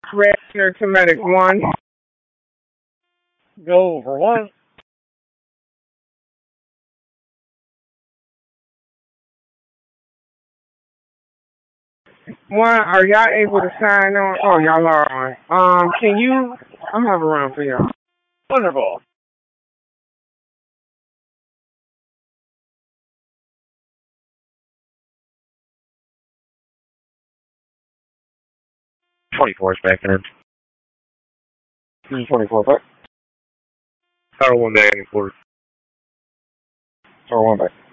Reactor to Medic 1. Go for 1. One, are y'all able to sign on? Oh, y'all are on. Can you? I'm have a run for y'all. Wonderful. '24 is back in. 24 back. Tower 1 back in quarters. Tower 1 back.